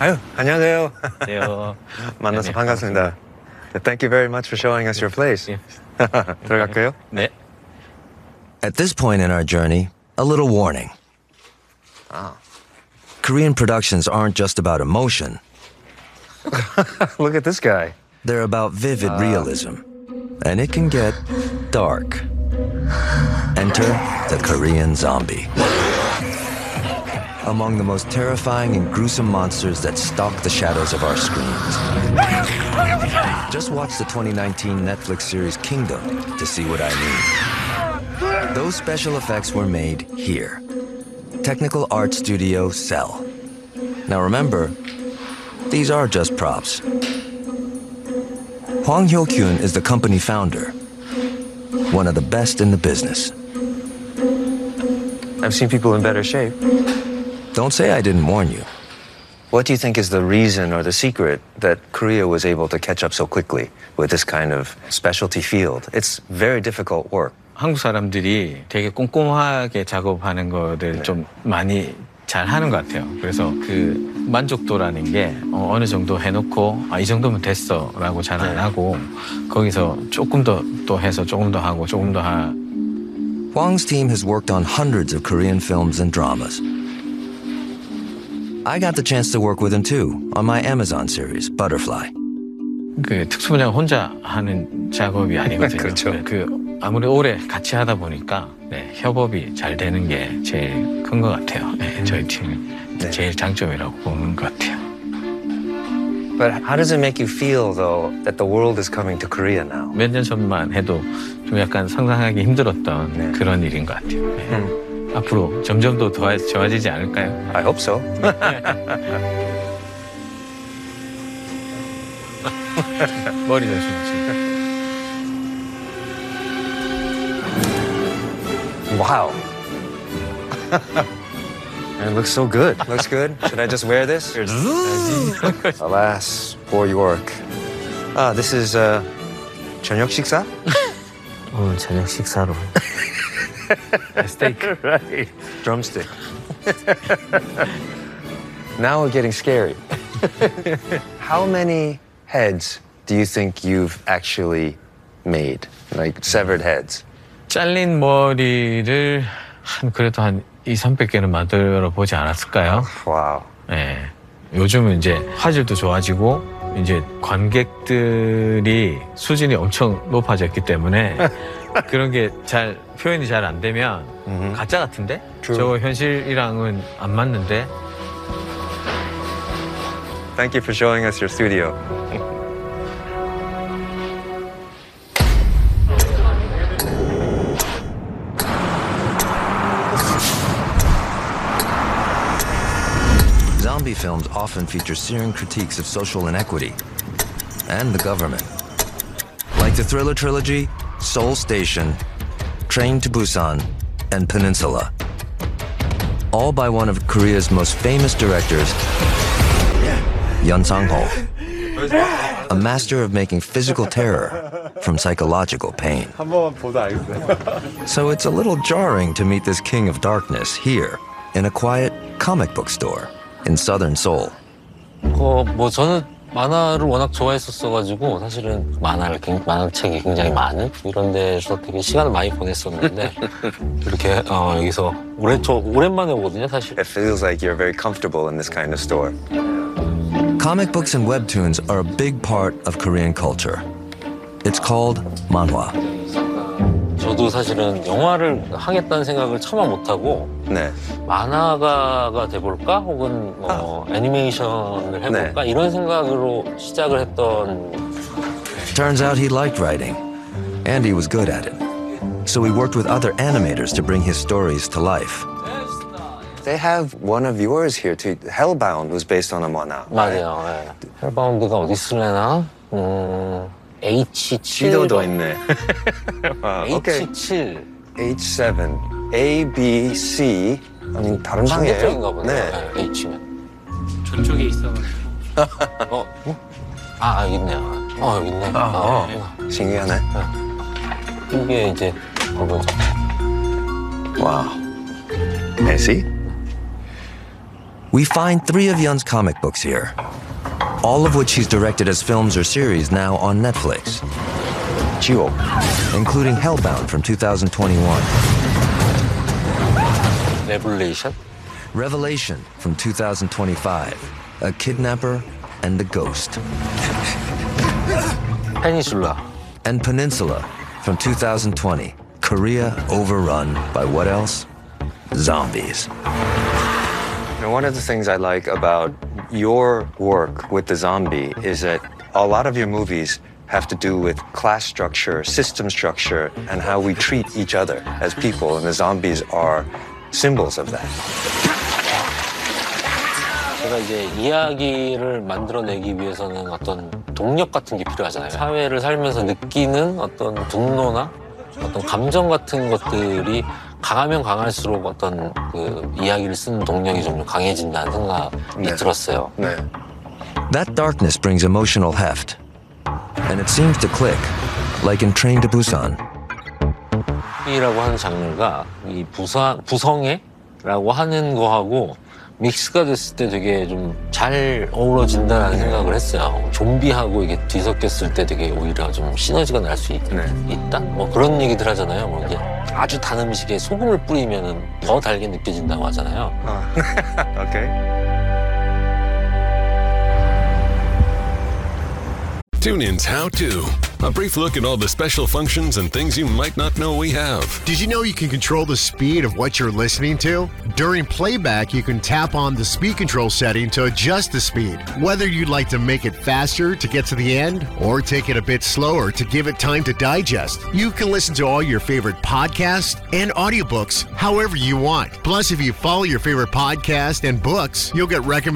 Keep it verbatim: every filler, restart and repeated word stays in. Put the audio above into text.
아유, 안녕하세요. 안녕하세요. 만나서 네, 반갑습니다. Thank you very much for showing us your place. 예. 들어갈까요? 네. At this point in our journey, a little warning. Ah. Korean productions aren't just about emotion. Look at this guy. They're about vivid realism. And it can get dark. Enter the Korean zombie. Among the most terrifying and gruesome monsters that stalk the shadows of our screens. Just watch the twenty nineteen Netflix series Kingdom to see what I mean. Those special effects were made here. Technical Art Studio Cell. Now remember, these are just props. Hwang Hyo-kyun is the company founder, one of the best in the business. I've seen people in better shape. Don't say I didn't warn you. What do you think is the reason or the secret that Korea was able to catch up so quickly with this kind of specialty field? It's very difficult work. 한국 사람들이 되게 꼼꼼하게 작업하는 거를 네. 좀 많이 잘 하는 것 같아요. 그래서 그 만족도라는 게 어, 어느 정도 해놓고 아, 이 정도면 됐어라고 잘 안 하고 거기서 조금 더 또 해서 조금 더 하고 조금 더 하. Hwang's team has worked on hundreds of Korean films and dramas. I got the chance to work with him too on my Amazon series, Butterfly. 그 특수분야 혼자 하는 작업이 아니거든요. 그렇죠. 네, 그 아무리 오래 같이 하다 보니까 네, 협업이 잘 되는 게 제일 큰 것 같아요. 네, 저희 팀 네. 제일 장점이라고 보는 것 같아요. But how does it make you feel, though, that the world is coming to Korea now? 몇 년 전만 해도 좀 약간 상상하기 힘들었던 네. 그런 일인 것 같아요. 네. 음. 앞으로 점점 더 좋아, 좋아지지 않을까요? I hope so. 머리 조심하시고. Wow. It looks so good. Looks good. Should I just wear this? Alas, poor York. Ah, this is uh, 저녁 식사? 오늘 저녁 식사로 스테이크. Right. Drumstick. Now we're getting scary. How many heads do you think you've actually made? Like severed heads? 잘린 머리를 한 그래도 한 이삼백 개는 만들어 보지 않았을까요? Wow. 네. 요즘은 이제 화질도 좋아지고 이제 관객들이 수준이 엄청 높아졌기 때문에 그런 게 잘 표현이 잘 안 되면 Mhm. 가짜 같은데? True. 저거 현실이랑은 안 맞는데? Thank you for showing us your studio. Zombie films often feature searing critiques of social inequity and the government. Like the Thriller trilogy, Seoul Station, Train to Busan, and Peninsula. All by one of Korea's most famous directors, Yun Sang-ho. A master of making physical terror from psychological pain. So it's a little jarring to meet this king of darkness here in a quiet comic book store in southern Seoul. 어, 뭐 저는 만화를 워낙 좋아했었어가지고 사실은 만화를 만화책이 굉장히 많은 이런 데서 되게 시간을 많이 보냈었는데 이렇게 어, 여기서 오래 저 오랜만에 오거든요 사실. It feels like you're very comfortable in this kind of store. Comic books and webtoons are a big part of Korean culture. It's called manhwa. 저도 사실은 영화를 하겠다는 생각을 차마 못하고 네. 만화가가 돼볼까 혹은 뭐 애니메이션을 해볼까 이런 생각으로 시작을 했던. Turns out he liked writing, and he was good at it. So he worked with other animators to bring his stories to life. They have one of yours here too. Hellbound was based on a manhwa. 맞아요. 예. 헬바운드가 어디 있을래나? 음, 에이치 칠. 지도도 있네. wow. Okay. 에이치 칠. H seven, A, B, C. 아니 다른 방이에요? 반대쪽인가 보네. 네. 네. H면. 저쪽에 있어가지고. 어? 아, 여기 있네. 어, 여기 있네. 아, 어. 어. 신기하네. 이게 이제 거기죠. 와우. Messi? We find three of Yun's comic books here, all of which he's directed as films or series now on Netflix, 지옥. including Hellbound from two thousand twenty-one, 레블레이션? Revelation from two thousand twenty-five, A Kidnapper and the Ghost, 페니슐라. and Peninsula from two thousand twenty, Korea overrun by what else? Zombies. And one of the things I like about your work with the zombie is that a lot of your movies have to do with class structure, system structure, and how we treat each other as people, and the zombies are symbols of that. 제가 이제 이야기를 만들어내기 위해서는 어떤 동력 같은 게 필요하잖아요. 사회를 살면서 느끼는 어떤 분노나 어떤 감정 같은 것들이 강하면 강할수록 어떤 그 이야기를 쓰는 동력이 좀 강해진다는 생각이 네. 들었어요. 네. That darkness brings emotional heft, and it seems to click, like in Train to Busan. 이라고 하는 장르가 이 부사, 부성애라고 하는 거하고 믹스가 됐을 때 되게 좀 잘 어우러진다는 생각을 했어요. 좀비하고 이게 뒤섞였을 때 되게 오히려 좀 시너지가 날 수 네. 있다? 뭐 그런 얘기들 하잖아요. 뭐 이게 아주 단 음식에 소금을 뿌리면 더 달게 느껴진다고 하잖아요. Okay. TuneIn's How To. A brief look at all the special functions and things you might not know we have. Did you know you can control the speed of what you're listening to? During playback, you can tap on the speed control setting to adjust the speed. Whether you'd like to make it faster to get to the end or take it a bit slower to give it time to digest, you can listen to all your favorite podcasts and audiobooks however you want. Plus, if you follow your favorite podcast and books, you'll get recommendations